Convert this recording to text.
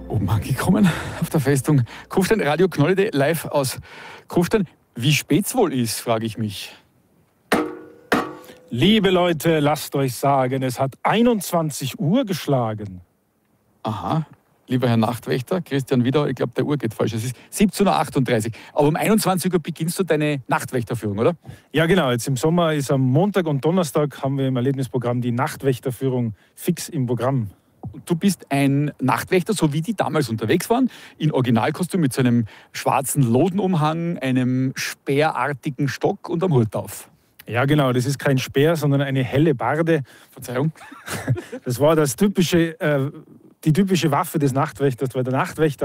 Oben angekommen auf der Festung Kufstein, Radio Knollede live aus Kufstein. Wie spät es wohl ist, frage ich mich. Liebe Leute, lasst euch sagen, es hat 21 Uhr geschlagen. Aha, lieber Herr Nachtwächter, Christian Widauer, ich glaube, der Uhr geht falsch. Es ist 17:38 Uhr. Aber um 21 Uhr beginnst du deine Nachtwächterführung, oder? Ja genau, jetzt im Sommer ist am Montag und Donnerstag haben wir im Erlebnisprogramm die Nachtwächterführung fix im Programm. Du bist ein Nachtwächter, so wie die damals unterwegs waren, in Originalkostüm mit so einem schwarzen Lodenumhang, einem speerartigen Stock und am Hut auf. Ja genau, das ist kein Speer, sondern eine helle Barde. Verzeihung. Das war die typische Waffe des Nachtwächters, weil der Nachtwächter